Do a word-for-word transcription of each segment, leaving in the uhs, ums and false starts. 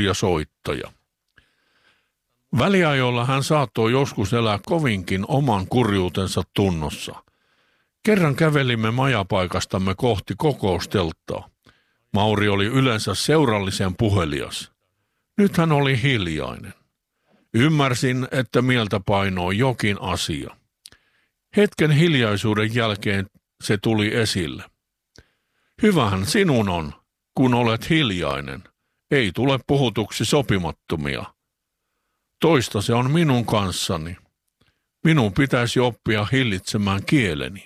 kurja soittaja. Väliajoilla hän saattoi joskus elää kovinkin oman kurjuutensa tunnossa. Kerran kävelimme majapaikastamme kohti kokoustelttaa. Mauri oli yleensä seurallisen puhelias. Nyt hän oli hiljainen. Ymmärsin, että mieltä painoi jokin asia. Hetken hiljaisuuden jälkeen se tuli esille. Hyvähän sinun on, kun olet hiljainen. Ei tule puhutuksi sopimattomia. Toista se on minun kanssani. Minun pitäisi oppia hillitsemään kieleni.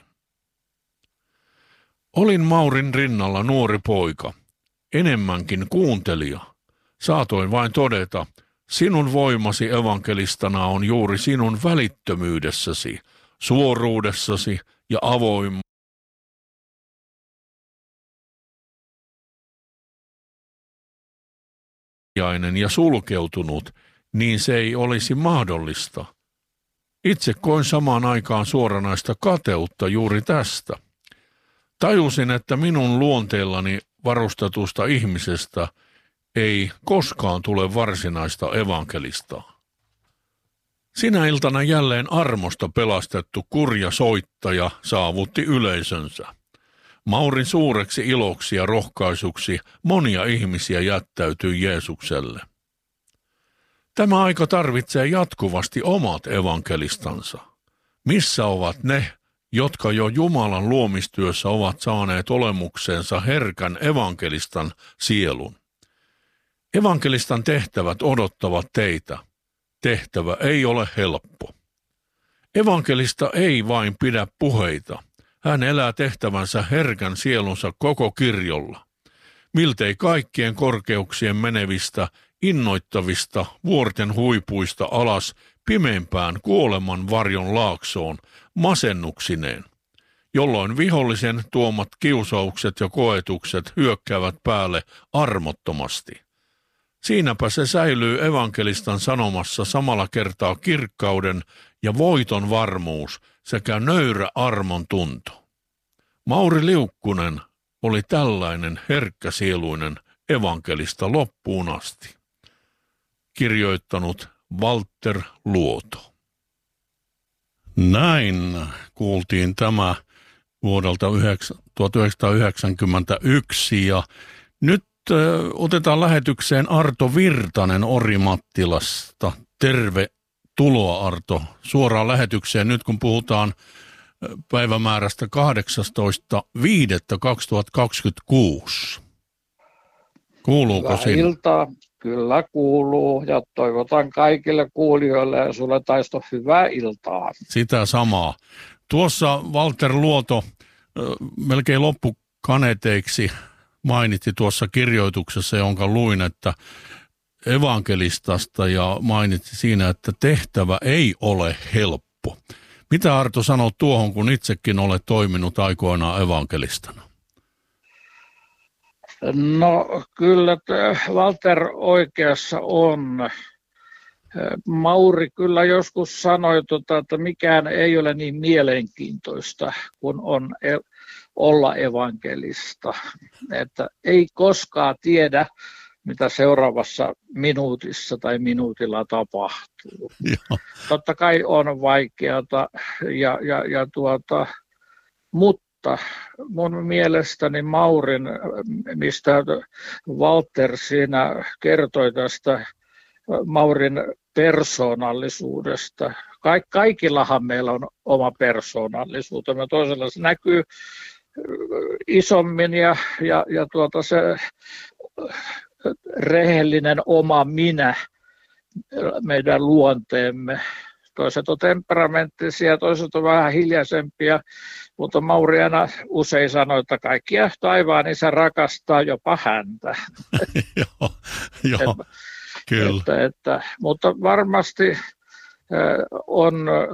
Olin Maurin rinnalla nuori poika, enemmänkin kuuntelija. Saatoin vain todeta, sinun voimasi evankelistana on juuri sinun välittömyydessäsi, suoruudessasi ja avoimuudessasi. Ja sulkeutunut, niin se ei olisi mahdollista. Itse koin samaan aikaan suoranaista kateutta juuri tästä. Tajusin, että minun luonteellani varustetusta ihmisestä ei koskaan tule varsinaista evankelistaa. Sinä iltana jälleen armosta pelastettu kurja soittaja saavutti yleisönsä. Maurin suureksi iloksi ja rohkaisuksi monia ihmisiä jättäytyi Jeesukselle. Tämä aika tarvitsee jatkuvasti omat evankelistansa. Missä ovat ne, jotka jo Jumalan luomistyössä ovat saaneet olemukseensa herkän evankelistan sielun? Evankelistan tehtävät odottavat teitä. Tehtävä ei ole helppo. Evankelista ei vain pidä puheita. Hän elää tehtävänsä herkän sielunsa koko kirjolla. Miltei kaikkien korkeuksien menevistä, innoittavista vuorten huipuista alas pimeimpään kuoleman varjon laaksoon masennuksineen, jolloin vihollisen tuomat kiusaukset ja koetukset hyökkäävät päälle armottomasti. Siinäpä se säilyy evankelistan sanomassa samalla kertaa kirkkauden ja voiton varmuus sekä nöyrä armon tunto. Mauri Liukkunen oli tällainen herkkäsieluinen evankelista loppuun asti. Kirjoittanut Walter Luoto. Näin kuultiin tämä vuodelta tuhatyhdeksänsataayhdeksänkymmentäyksi ja nyt ö, otetaan lähetykseen Arto Virtanen Orimattilasta. Tervetuloa Arto suoraan lähetykseen nyt kun puhutaan päivämäärästä kahdeksastoista viidettä kaksituhattakaksikymmentäkuusi. Kuuluuko Hyvää sinne? iltaa. Kyllä kuuluu ja toivotan kaikille kuulijoille ja sulle Taisto hyvää iltaa. Sitä samaa. Tuossa Walter Luoto melkein loppukaneteiksi mainitti tuossa kirjoituksessa, jonka luin, että evankelistasta ja mainitsi siinä, että tehtävä ei ole helppo. Mitä Arto sanoo tuohon, kun itsekin olet toiminut aikoinaan evankelistana? No kyllä Walter oikeassa on. Mauri kyllä joskus sanoi, tota, että mikään ei ole niin mielenkiintoista kuin on olla evankelista. Että ei koskaan tiedä, mitä seuraavassa minuutissa tai minuutilla tapahtuu. Joo. Totta kai on vaikeata, ja, ja, ja tuota, mutta mun mielestäni Maurin, mistä Walter siinä kertoi tästä Maurin persoonallisuudesta. Kaik, kaikillahan meillä on oma persoonallisuutemme. Toisella se näkyy isommin ja, ja, ja tuota se rehellinen oma minä, meidän luonteemme. Toiset on temperamenttisia, toiset on vähän hiljaisempia, mutta Mauri aina usein sanoi, että kaikkia taivaan isä rakastaa jopa häntä. Joo, joo, kyllä. Että, että, mutta varmasti on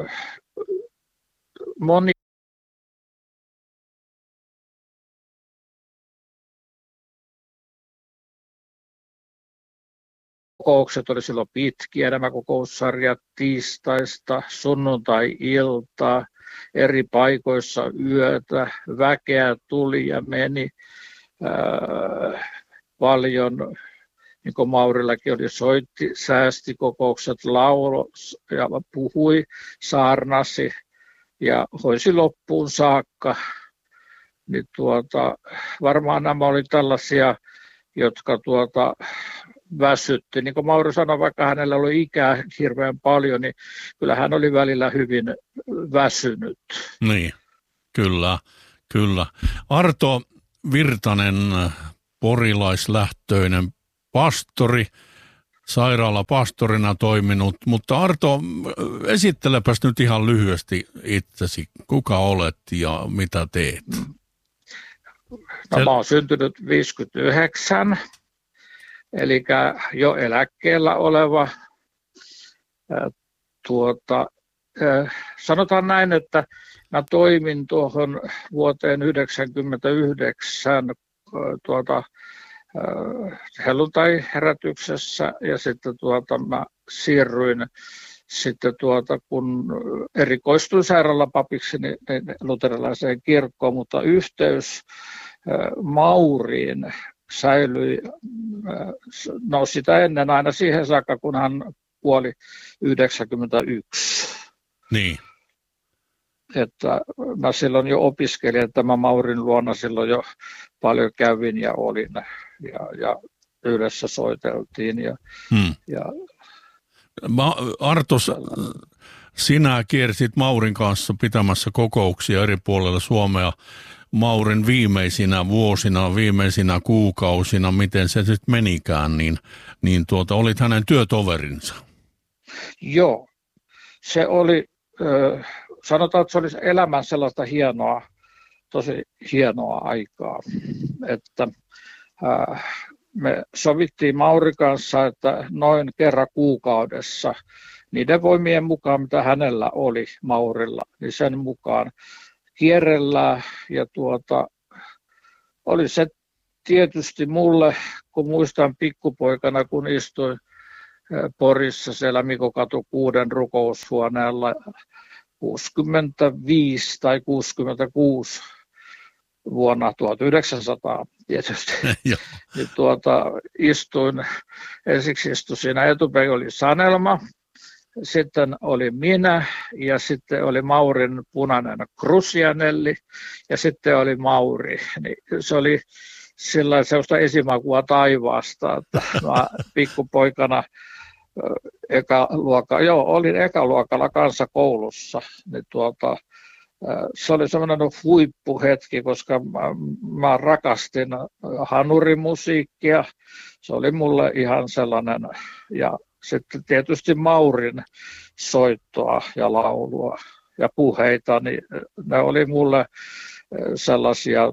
moni kokoukset oli silloin pitkiä, nämä kokoussarjat tiistaista, sunnuntai-iltaa, eri paikoissa yötä, väkeä tuli ja meni, ää, paljon niin kuin Maurillakin oli, soitti, säästi kokoukset, lauloi ja puhui, saarnasi ja hoisi loppuun saakka. Niin tuota, varmaan nämä oli tällaisia, jotka tuota, väsytti. Niin kuin Mauri sanoi, vaikka hänellä oli ikää hirveän paljon, niin kyllä hän oli välillä hyvin väsynyt. Niin, kyllä, kyllä. Arto Virtanen, porilaislähtöinen pastori, sairaalapastorina toiminut, mutta Arto, esittelepäs nyt ihan lyhyesti itsesi, kuka olet ja mitä teet? No, mä oon syntynyt viisikymmentäyhdeksän, eli jo eläkkeellä oleva. Tuota, sanotaan näin, että mä toimin tuohon vuoteen yhdeksänkymmentäyhdeksän tuota, helluntai-herätyksessä ja sitten tuota, mä siirryin sitten tuota, kun erikoistuin sairaalapapiksi niin, niin luterilaiseen kirkkoon, mutta yhteys Mauriin säilyi no sitä ennen aina siihen saakka, kun hän kuoli yhdeksänkymmentäyksi. Niin. Että mä silloin jo opiskelin, että mä Maurin luona silloin jo paljon kävin ja olin ja, ja yhdessä soiteltiin. Ja, hmm. ja... Ma, Artos, sinä kiersit Maurin kanssa pitämässä kokouksia eri puolilla Suomea. Maurin viimeisinä vuosina, viimeisinä kuukausina, miten se sitten menikään, niin, niin tuota, olit hänen työtoverinsa. Joo, se oli, äh, sanotaan, että se oli elämän sellaista hienoa, tosi hienoa aikaa, että äh, me sovittiin Mauri kanssa, että noin kerran kuukaudessa niiden voimien mukaan, mitä hänellä oli Maurilla, niin sen mukaan kierrellään ja tuota, oli se tietysti mulle, kun muistan pikkupoikana, kun istuin Porissa siellä Mikokatu kuuden rukoushuoneella kuusikymmentäviisi tai kuusikymmentäkuusi vuonna tuhatyhdeksänsataa tietysti, niin tuota, istuin, ensiksi istuin siinä etupäin oli Sanelma, sitten oli minä ja sitten oli Maurin punainen Krusianelli ja sitten oli Mauri. Niin se oli sillä sellaista esimakua taivaasta, että mä pikkupoikana ekaluokka, joo, olin ekaluokalla kansakoulussa. Niin tuota, se oli semmoinen huippuhetki, koska mä, mä rakastin hanurimusiikkia. Se oli mulle ihan sellainen ja sitten tietysti Maurin soittoa ja laulua ja puheita, niin ne oli mulle sellaisia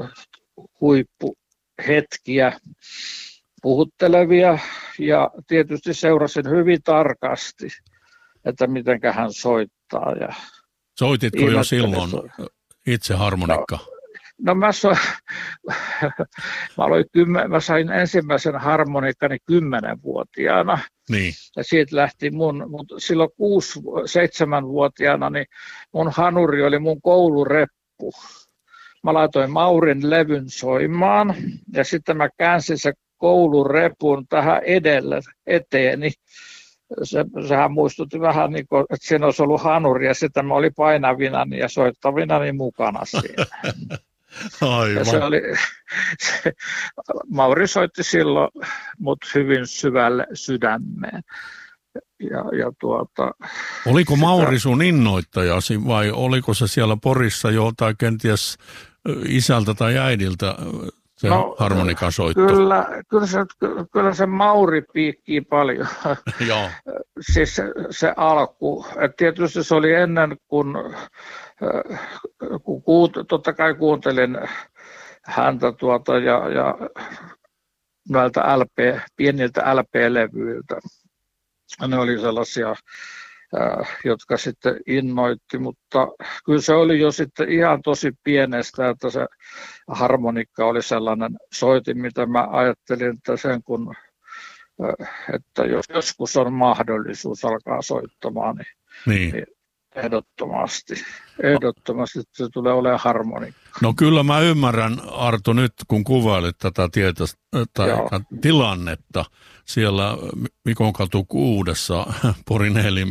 huippuhetkiä, puhuttelevia ja tietysti seurasin hyvin tarkasti, että miten hän soittaa. Ja soititko jo silloin itse harmonikka? No, No mä, so, mä, aloin kymmen, mä sain ensimmäisen harmonikkani kymmenenvuotiaana. Niin. Ja siitä lähti mun, mutta silloin kuusi, seitsemänvuotiaana niin mun hanuri oli mun koulureppu. Mä laitoin Maurin levyn soimaan ja sitten mä käänsin se koulurepun tähän edelle eteeni. Se, sehän muistutti vähän niin kuin, että siinä olisi ollut hanuri ja sitten mä olin painavinani ja soittavinani mukana siinä. Aivan. Se oli, se, Mauri soitti silloin mut hyvin syvälle sydämeen. Ja, ja tuota, oliko Mauri sun innoittajasi vai oliko se siellä Porissa jo tai kenties isältä tai äidiltä se no, harmonikan soitto? Kyllä, kyllä, se, kyllä se Mauri piikkii paljon. Joo. Siis se, se alku. Et tietysti se oli ennen kun, kun kuut, totta kai kuuntelin häntä tuota ja, ja näiltä L P, pieniltä L P-levyiltä. Ne oli sellaisia, jotka sitten innoitti, mutta kyllä se oli jo sitten ihan tosi pienestä, että se harmonikka oli sellainen soitin, mitä mä ajattelin, että sen kun, että jos joskus on mahdollisuus alkaa soittamaan, niin, niin. niin Ehdottomasti. Ehdottomasti se tulee olemaan harmonikka. No kyllä mä ymmärrän, Arto, nyt kun kuvailit tätä tietä, tai tilannetta siellä Mikonkatu kuudessa Porinelin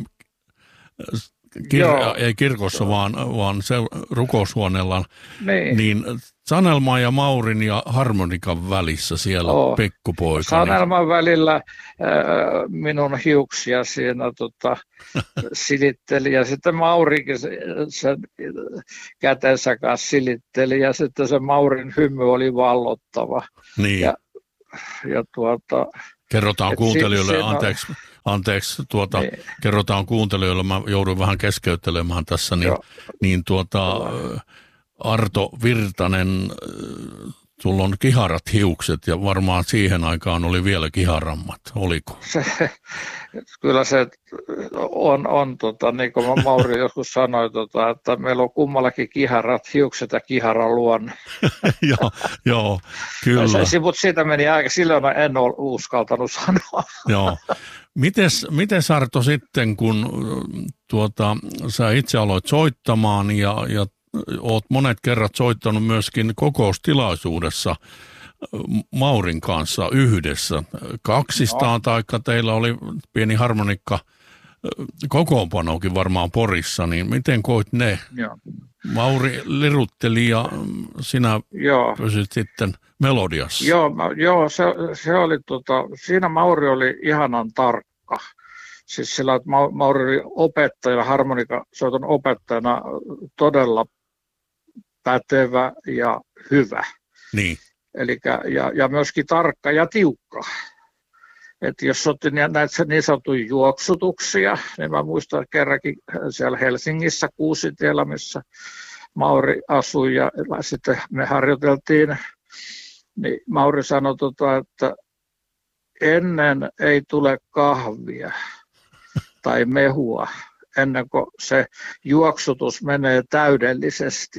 Kir- ei kirkossa, vaan, vaan se rukoushuoneella, niin. niin Sanelman ja Maurin ja harmonikan välissä siellä oh. pikkupoika. Sanelman niin. välillä äh, minun hiuksia siinä tota, silitteli ja sitten Maurikin sen, sen kätensä kanssa silitteli ja sitten se Maurin hymy oli vallottava. Niin. Ja, ja tuota... Kerrotaan kuuntelijoille, si- anteeksi, anteeksi tuota, niin. kerrotaan kuuntelijoille, mä joudun vähän keskeyttelemään tässä, niin, niin tuota, Arto Virtanen, sulla on kiharat hiukset ja varmaan siihen aikaan oli vielä kiharammat, oliko? Se, kyllä se on, on tota, niin kuin Mauri joskus sanoi, tota, että meillä on kummallakin kiharat hiukset ja kiharan luonne. joo, joo, kyllä. Se, mutta siitä meni aika, silloin en ole uskaltanut sanoa. Joo. Mites, mites Arto sitten, kun tuota, sä itse aloit soittamaan ja, ja oot monet kerrat soittanut myöskin kokoustilaisuudessa Maurin kanssa yhdessä. Kaksistaan, no. taikka teillä oli pieni harmonikka kokoonpanokin varmaan Porissa, niin miten koit ne? Joo. Mauri lirutteli ja sinä joo. pysyt sitten melodiassa. Joo, joo se, se oli, tota, siinä Mauri oli ihanan tarkka. Siis sillä, että Mauri oli opettaja, harmonikasoiton opettajana todella pätevä ja hyvä. Niin. Elikkä, ja, ja myöskin tarkka ja tiukka. Että jos otti näitä niin sanottuja juoksutuksia, niin mä muistan kerrankin siellä Helsingissä Kuusitiellä, missä Mauri asui ja sitten me harjoiteltiin, niin Mauri sanoi, tota, että ennen ei tule kahvia tai mehua, ennen kuin se juoksutus menee täydellisesti.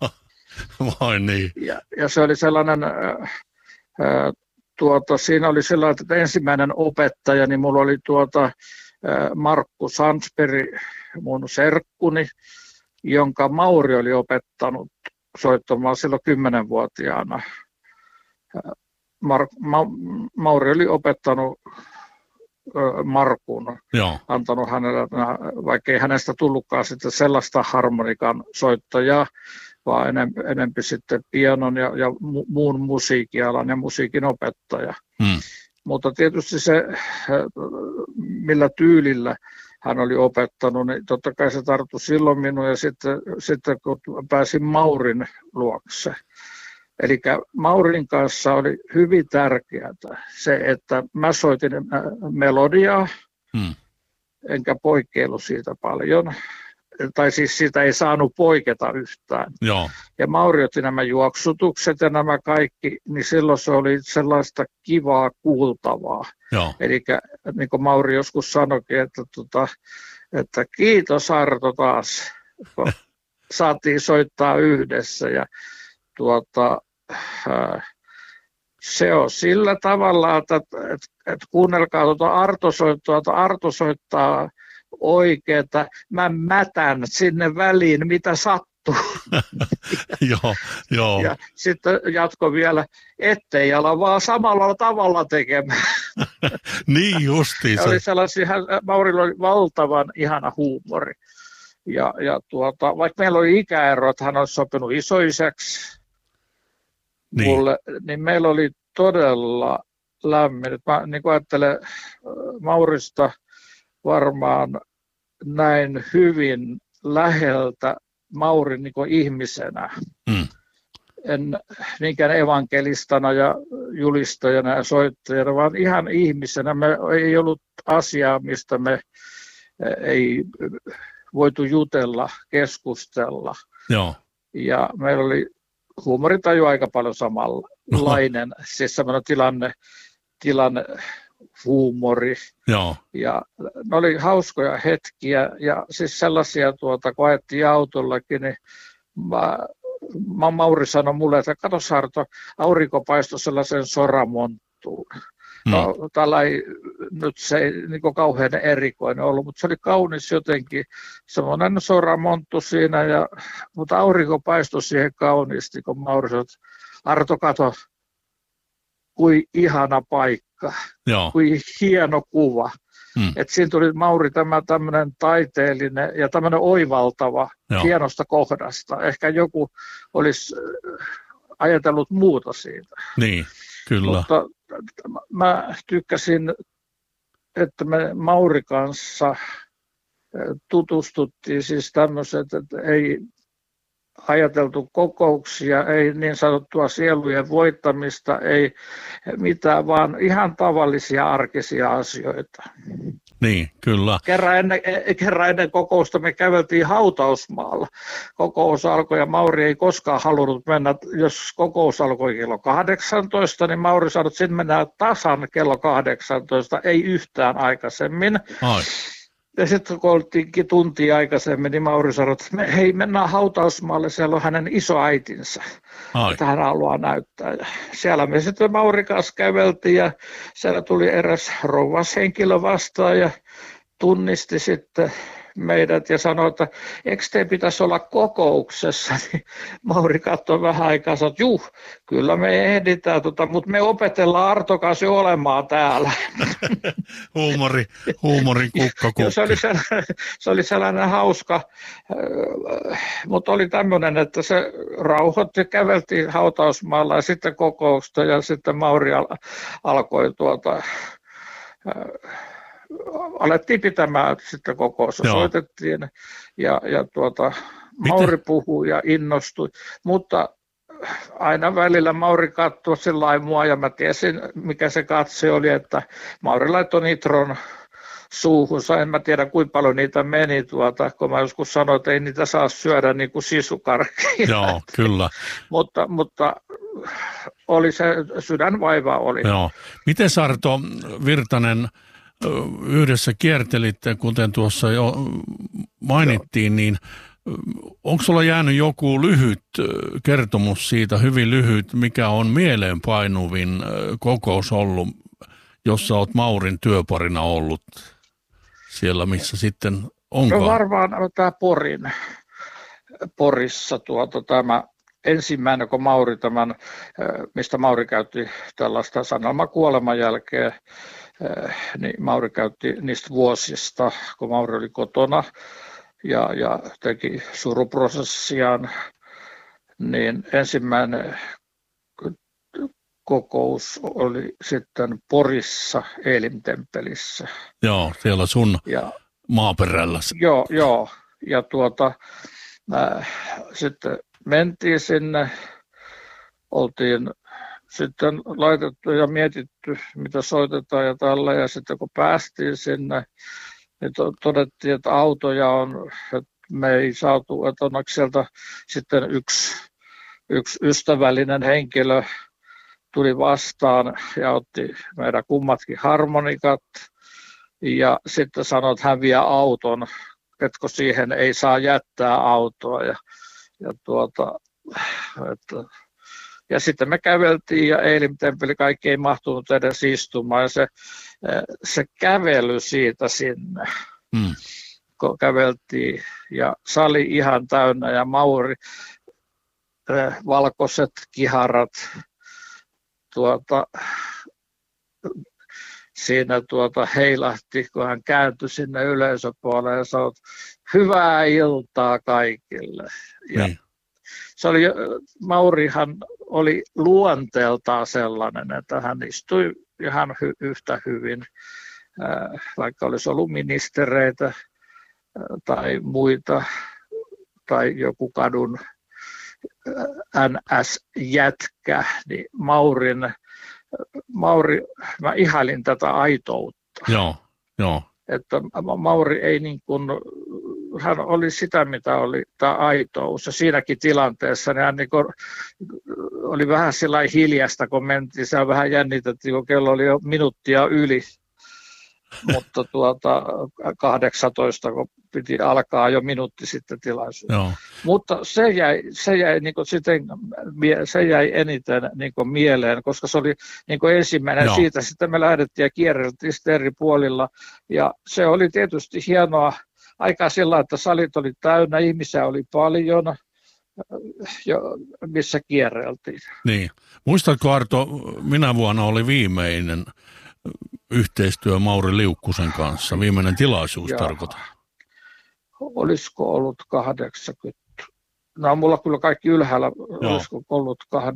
Vai niin. Ja, ja se oli sellainen... Ää, Tuota, siinä oli sellainen, että ensimmäinen opettaja, niin mulla oli tuota, Markku Sansperi, mun serkkuni, jonka Mauri oli opettanut soittamaan silloin kymmenvuotiaana. Mar- Ma- Mauri oli opettanut Markun, Joo. antanut hänelle, vaikka ei hänestä tullutkaan sitten sellaista harmonikan soittajaa, vaan enempi, enempi sitten pianon ja, ja muun musiikialan ja musiikin opettaja. Hmm. Mutta tietysti se, millä tyylillä hän oli opettanut, niin totta kai se tarttui silloin minun ja sitten, sitten kun pääsin Maurin luokse. Eli Maurin kanssa oli hyvin tärkeää se, että mä soitin melodiaa, hmm. enkä poikkeillut siitä paljon. Tai siis siitä ei saanut poiketa yhtään. Joo. Ja Mauri otti nämä juoksutukset ja nämä kaikki, niin silloin se oli sellaista kivaa kuultavaa. Eli niin kuin Mauri joskus sanoikin, että, tota, että kiitos Arto taas, kun saatiin soittaa yhdessä. Ja tuota, se on sillä tavalla, että, että, että kuunnelkaa tuota Arto soittaa, että Arto soittaa oikeeta, mä mätän sinne väliin, mitä sattuu. joo, joo. Ja sitten jatko vielä, ettei ala vaan samalla tavalla tekemään. niin justiinsa. Oli sellaisia, Maurilla oli valtavan ihana huumori. Ja, ja tuota, vaikka meillä oli ikäero, että hän olisi sopinut isoiseksi niin. mulle, niin meillä oli todella lämmin. Mä niin kuin ajattelen Maurista varmaan näin hyvin läheltä Maurin niin kuin ihmisenä. Mm. En niinkään evankelistana ja julistajana ja soittajana, vaan ihan ihmisenä. Me ei ollut asiaa, mistä me ei voitu jutella, keskustella. Joo. Ja meillä oli huumoritaju aika paljon samanlainen, no. siis sellainen tilanne, tilanne huumori. Joo. Ja ne oli hauskoja hetkiä ja siis sellaisia, tuota, kun ajettiin autollakin, niin mä, mä Mauri sanoi mulle, että kato Sarto, aurinko paistoi sellaisen soramonttuun. Mm. No, tällainen nyt se ei niin kauhean erikoinen ollut, mutta se oli kaunis jotenkin, semmoinen soramonttu siinä, ja, mutta aurinko paistoi siihen kauniisti, kun Mauri sanoi, Arto, kato, kuin ihana paikka, Joo. kuin hieno kuva. Hmm. Että siinä tuli Mauri tämä tämmöinen taiteellinen ja tämmöinen oivaltava Joo. hienosta kohdasta. Ehkä joku olisi ajatellut muuta siitä. Niin, kyllä. Mutta mä tykkäsin, että me Mauri kanssa tutustuttiin siis tämmöiset, että ei ajateltu kokouksia, ei niin sanottua sielujen voittamista, ei mitään, vaan ihan tavallisia arkisia asioita. Niin, kyllä. Kerran ennen, kerran ennen kokousta me käveltiin hautausmaalla. Kokous alkoi ja Mauri ei koskaan halunnut mennä, jos kokous alkoi kello kahdeksantoista, niin Mauri sanoi, että sinne mennään tasan kello kahdeksantoista, ei yhtään aikaisemmin. Ai. Ja sitten kun oltiinkin tuntia aikaisemmin, niin Mauri sanoi, että me, hei, mennään hautausmaalle, siellä on hänen isoäitinsä, Ai. että hän haluaa näyttää. Ja siellä me sitten Mauri kanssa käveltiin ja siellä tuli eräs rouvashenkilö vastaan ja tunnisti sitten meidät ja sanoi, että eikö te pitäisi olla kokouksessa, niin Mauri katsoi vähän aikaa ja sanoi, että juh, kyllä me ehditään, tota, mutta me opetellaan Arto kanssa jo olemaan täällä. Huumori, huumorin kukkakukki. Se oli sellainen, se oli sellainen hauska, mutta oli tämmöinen, että se rauhoitti, käveltiin hautausmaalla ja sitten kokousta ja sitten Mauri al- alkoi tuota... alettiin pitämään sitten kokousta, Joo. soitettiin ja, ja tuota, Mauri puhui ja innostui, mutta aina välillä Mauri katsoi sellainen mua ja mä tiesin mikä se katse oli, että Mauri laittoi nitron suuhunsa, en mä tiedä kuinka paljon niitä meni tuota, kun mä joskus sanoin, että ei niitä saa syödä niin kuin sisukarkkia. Joo, kyllä. mutta, mutta oli se sydänvaiva oli. Joo. Miten Arto Virtanen yhdessä kiertelitte, kuten tuossa jo mainittiin, niin onko sulla jäänyt joku lyhyt kertomus siitä, hyvin lyhyt, mikä on mieleenpainuvin kokous ollut, jossa olet Maurin työparina ollut siellä, missä sitten onkaan? No varmaan tämä Porin, Porissa tuota, tämä ensimmäinen, kun Mauri tämän, mistä Mauri käytti tällaista sanelmaa kuoleman jälkeen, niin Mauri käytti niistä vuosista, kun Mauri oli kotona ja, ja teki suruprosessiaan, niin ensimmäinen kokous oli sitten Porissa Eelimtemppelissä. Joo, siellä sun ja, maaperällä. Joo, joo. Ja tuota, äh, sitten mentiin sinne, oltiin sitten laitettu ja mietitty, mitä soitetaan ja tällä, ja sitten kun päästiin sinne, niin to- todettiin, että autoja on, että me ei saatu, että onneksi sieltä sitten yksi, yksi ystävällinen henkilö tuli vastaan ja otti meidän kummatkin harmonikat, ja sitten sanoi, että hän vie auton, että siihen ei saa jättää autoa, ja, ja tuota, että ja sitten me käveltiin ja Eelimtemppeli kaikki ei mahtunut edes istumaan ja se, se kävely siitä sinne, mm. kun käveltiin ja sali ihan täynnä ja Mauri, valkoiset kiharat tuota, siinä tuota heilahti, kun hän kääntyi sinne yleisöpuolelle ja sanoi, hyvää iltaa kaikille. Ja mm. se oli, Maurihan oli luonteeltaan sellainen, että hän istui ihan hy- yhtä hyvin, äh, vaikka olisi ollut ministereitä äh, tai muita, tai joku kadun äh, N S-jätkä, niin Maurin, äh, Mauri, mä ihailin tätä aitoutta. Joo, joo. Että Mauri ei niin kuin, hän oli sitä, mitä oli tämä aitous. Ja siinäkin tilanteessa niin hän niin kuin oli vähän sillä hiljasta, kun mentiin. Se vähän jännitettiin, kun kello oli jo minuuttia yli. mutta tuota, kahdeksantoista, kun piti alkaa jo minuutti sitten tilaisuus. Joo. Mutta se jäi, se jäi, niin kuin siten, se jäi eniten niin kuin mieleen, koska se oli niin kuin ensimmäinen. Joo. Siitä sitten me lähdettiin ja kierreltiin sitten eri puolilla. Ja se oli tietysti hienoa aikaa sillä, että salit oli täynnä, ihmisiä oli paljon, jo, missä kierreltiin. Niin. Muistatko, Arto, minä vuonna oli viimeinen yhteistyö Mauri Liukkusen kanssa, viimeinen tilaisuus tarkoitan. Olisiko ollut kahdeksankymmentä? No mulla kyllä kaikki ylhäällä, Joo. Olisiko ollut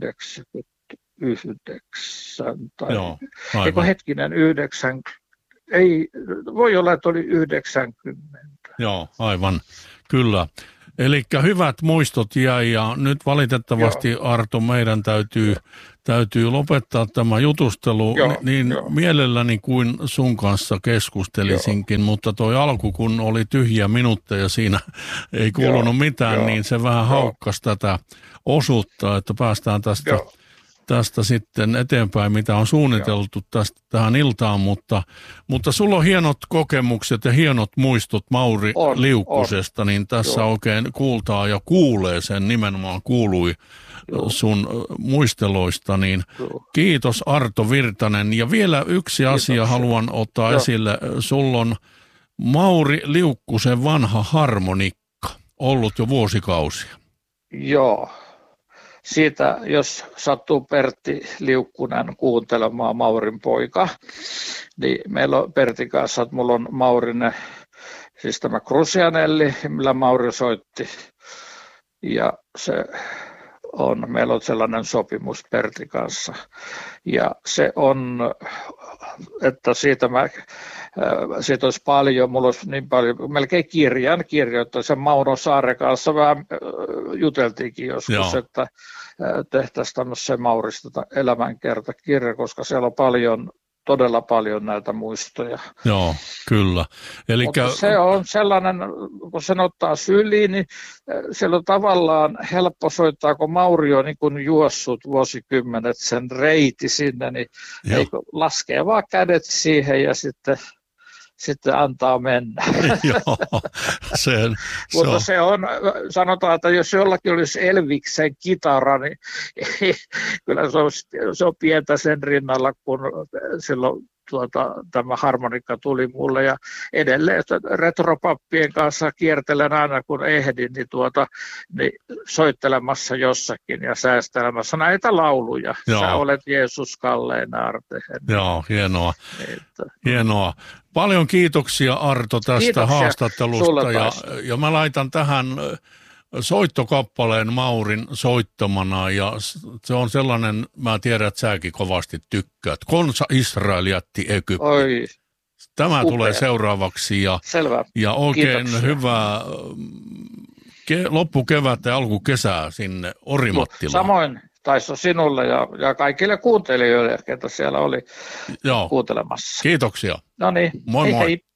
kahdeksankymmentäyhdeksän tai Joo, eikö hetkinen yhdeksänkymmentä? Ei, voi olla, että oli yhdeksänkymmentä. Joo, aivan, kyllä. Eli hyvät muistot jäi ja nyt valitettavasti Joo. Arto meidän täytyy, täytyy lopettaa tämä jutustelu Joo, niin jo. mielelläni kuin sun kanssa keskustelisinkin, Joo. mutta toi alku kun oli tyhjiä minuutteja siinä ei kuulunut Joo, mitään, jo. niin se vähän Joo. haukkasi tätä osuutta, että päästään tästä, tästä sitten eteenpäin, mitä on suunniteltu tästä, tähän iltaan, mutta, mutta sulla on hienot kokemukset ja hienot muistot Mauri on, Liukkusesta, on. niin tässä Joo. oikein kuultaa ja kuulee sen, nimenomaan kuului Joo. sun muisteloista, niin Joo. kiitos Arto Virtanen. Ja vielä yksi kiitos. asia haluan ottaa Joo. esille, sulla on Mauri Liukkusen vanha harmonikka, ollut jo vuosikausia. Joo. Siitä, jos sattuu Pertti Liukkunen kuuntelemaan, Maurin poika, niin meillä on Pertin kanssa, että mulla on Maurin, siis tämä Crucianelli, millä Mauri soitti, ja se on, meillä on sellainen sopimus Pertin kanssa, ja se on, että siitä mä, siitä olisi paljon, mulla olisi niin paljon, melkein kirjan kirjoittaa, sen Mauno Saaren kanssa vähän juteltiinkin joskus, Joo. että tehtäisiin tämmöisen Maurista elämänkertakirja, koska siellä on paljon, todella paljon näitä muistoja. Joo, kyllä. Elikkä... Mutta se on sellainen, kun sen ottaa syliin, niin siellä on tavallaan helppo soittaa, kun Mauri on niin kuin juossut vuosikymmenet sen reiti sinne, niin laskee vaan kädet siihen ja sitten... sitten antaa mennä. Joo, sen, se Mutta on. se on, sanotaan, että jos jollakin olisi Elviksen kitara, niin kyllä se on, se on pientä sen rinnalla, kun silloin tuota, tämä harmonikka tuli mulle. Ja edelleen retropappien kanssa kiertelen aina, kun ehdin, niin, tuota, niin soittelemassa jossakin ja säästelemässä näitä lauluja. Joo. Sä olet Jeesus kallein aartehen. Joo, hienoa. Että, hienoa. Paljon kiitoksia Arto tästä kiitoksia haastattelusta ja, ja mä laitan tähän soittokappaleen Maurin soittamana ja se on sellainen, mä tiedän, että säkin kovasti tykkäät. Konsa Israel jätti Egypti. Oi, Tämä upea. tulee seuraavaksi ja, Selvä. ja oikein Kiitoksia. hyvää ke, loppukevättä ja alkukesää sinne Orimattilaan. Samoin taisi sinulle ja, ja kaikille kuuntelijoille, ketä siellä oli Joo. kuuntelemassa. Kiitoksia. No niin, moi hei moi. hei.